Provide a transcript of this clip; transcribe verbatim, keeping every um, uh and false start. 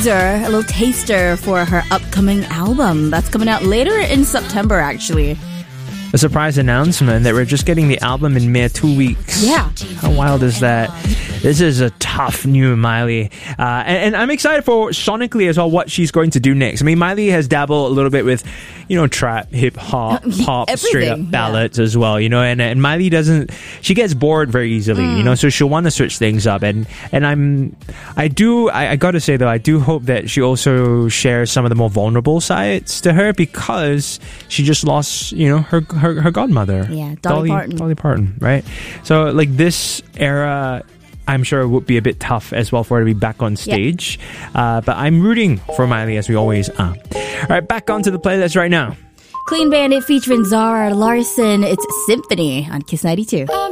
teaser, a little taster for her upcoming album. That's coming out later in September, actually. A surprise announcement that we're just getting the album in mere two weeks. Yeah. How wild is that? This is a tough new Miley. Uh, and, and I'm excited for sonically as well what she's going to do next. I mean, Miley has dabbled a little bit with, you know, trap, hip hop, pop, Everything, straight up yeah. ballads as well, you know, and, and Miley doesn't, she gets bored very easily, mm. you know, so she'll want to switch things up. And, and I'm, I do, I, I gotta say though, I do hope that she also shares some of the more vulnerable sides to her because she just lost, you know, her, her, her godmother. Yeah, Dolly, Dolly Parton. Dolly Parton, right? So like this era, I'm sure it would be a bit tough as well for her to be back on stage. Yep. Uh, but I'm rooting for Miley as we always are. All right, back onto the playlist right now. Clean Bandit featuring Zara Larsson. It's Symphony on Kiss ninety-two.